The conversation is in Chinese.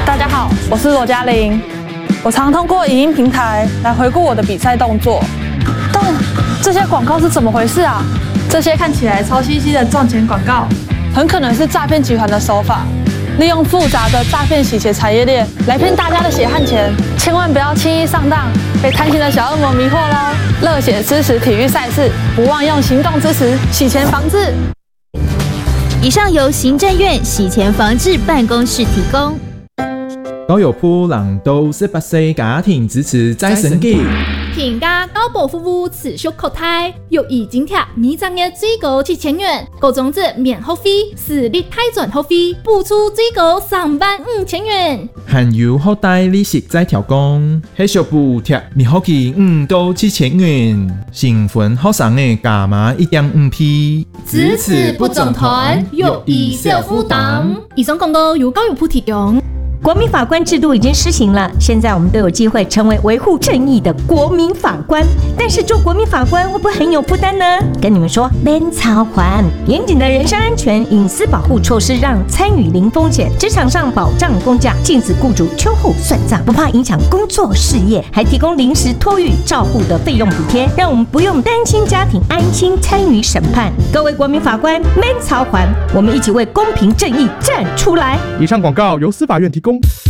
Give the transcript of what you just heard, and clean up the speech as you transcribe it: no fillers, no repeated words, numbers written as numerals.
大家好，我是罗嘉玲。我常通过影音平台来回顾我的比赛动作，但这些广告是怎么回事啊？这些看起来超稀奇的赚钱广告，很可能是诈骗集团的手法，利用复杂的诈骗洗钱产业链来骗大家的血汗钱，千万不要轻易上当，被贪心的小恶魔迷惑喽！热血支持体育赛事，不忘用行动支持洗钱防治。 以上由行政院洗钱防治办公室提供。 高有鋪人到18歲家庭支持再生機。 平價高保夫婦持續擴大，育兒津貼每張月最高7000元，高中職免學費，私立大專學費補助最高35000元。 含有學貸利息再調降，繼續補貼免學費5到7000元，成分學生嘅加碼1.5%。 支持不總團，育兒小負擔。以上廣告由教育部提供。 国民法官制度已经施行了，现在我们都有机会成为维护正义的国民法官。但是做国民法官会不会很有负担呢？跟你们说，免操还严谨的人身安全、隐私保护措施，让参与零风险。职场上保障公假，禁止雇主秋后算账，不怕影响工作事业，还提供临时托育照护的费用补贴，让我们不用担心家庭，安心参与审判。各位国民法官，免操还，我们一起为公平正义站出来。 以上广告由司法院提供。